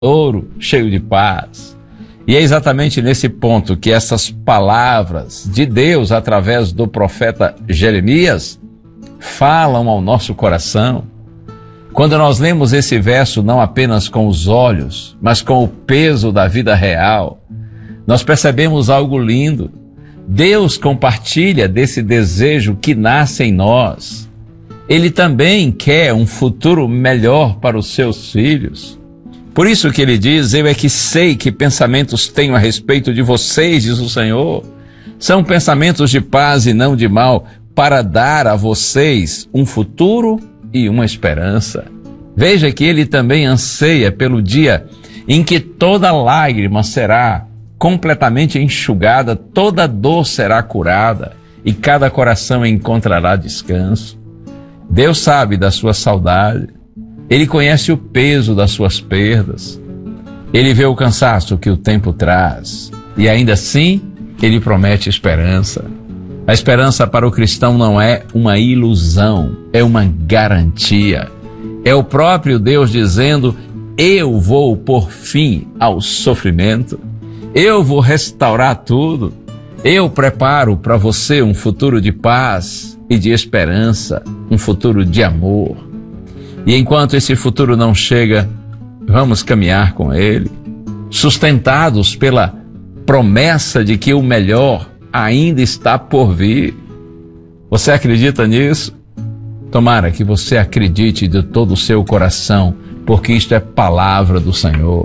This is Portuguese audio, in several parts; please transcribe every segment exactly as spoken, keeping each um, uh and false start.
ouro, cheio de paz. E é exatamente nesse ponto que essas palavras de Deus, através do profeta Jeremias, falam ao nosso coração. Quando nós lemos esse verso não apenas com os olhos, mas com o peso da vida real, nós percebemos algo lindo. Deus compartilha desse desejo que nasce em nós. Ele também quer um futuro melhor para os seus filhos. Por isso que ele diz: eu é que sei que pensamentos tenho a respeito de vocês, diz o Senhor. São pensamentos de paz e não de mal, para dar a vocês um futuro e uma esperança. Veja que ele também anseia pelo dia em que toda lágrima será completamente enxugada, toda dor será curada e cada coração encontrará descanso. Deus sabe da sua saudade. Ele conhece o peso das suas perdas. Ele vê o cansaço que o tempo traz. E ainda assim, ele promete esperança. A esperança para o cristão não é uma ilusão, é uma garantia. É o próprio Deus dizendo: eu vou pôr fim ao sofrimento. Eu vou restaurar tudo. Eu preparo para você um futuro de paz e de esperança, um futuro de amor. E enquanto esse futuro não chega, vamos caminhar com ele, sustentados pela promessa de que o melhor ainda está por vir. Você acredita nisso? Tomara que você acredite de todo o seu coração, porque isto é palavra do Senhor.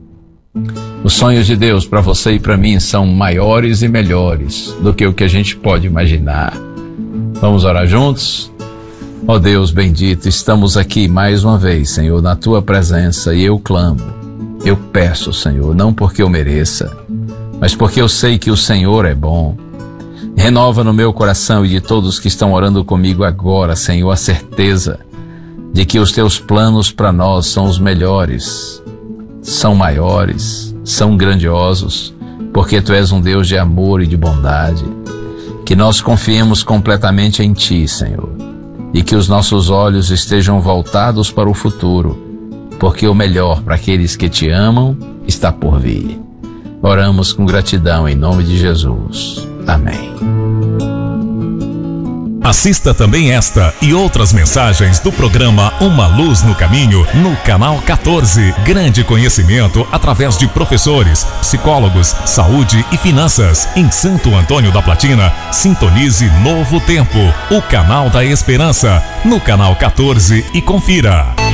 Os sonhos de Deus para você e para mim são maiores e melhores do que o que a gente pode imaginar. Vamos orar juntos? Ó Deus bendito, estamos aqui mais uma vez, Senhor, na Tua presença, e eu clamo, eu peço, Senhor, não porque eu mereça, mas porque eu sei que o Senhor é bom. Renova no meu coração e de todos que estão orando comigo agora, Senhor, a certeza de que os Teus planos para nós são os melhores, são maiores, são grandiosos, porque Tu és um Deus de amor e de bondade. Que nós confiemos completamente em Ti, Senhor, e que os nossos olhos estejam voltados para o futuro, porque o melhor para aqueles que Te amam está por vir. Oramos com gratidão em nome de Jesus. Amém. Assista também esta e outras mensagens do programa Uma Luz no Caminho no canal quatorze. Grande conhecimento através de professores, psicólogos, saúde e finanças. Em Santo Antônio da Platina, sintonize Novo Tempo, o canal da esperança, no canal quatorze, e confira.